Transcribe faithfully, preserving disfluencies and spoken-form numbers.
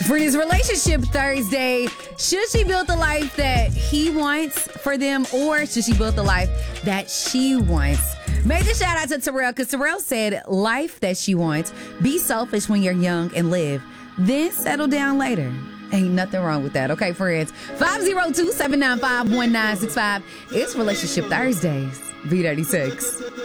For this Relationship Thursday, should she build the life that he wants for them, or should she build the life that she wants? Major shout out to Terrell, because Terrell said life that she wants. Be selfish when you're young and live. Then settle down later. Ain't nothing wrong with that. Okay, friends. five oh two, seven nine five, one nine six five. It's Relationship Thursdays. V thirty-six.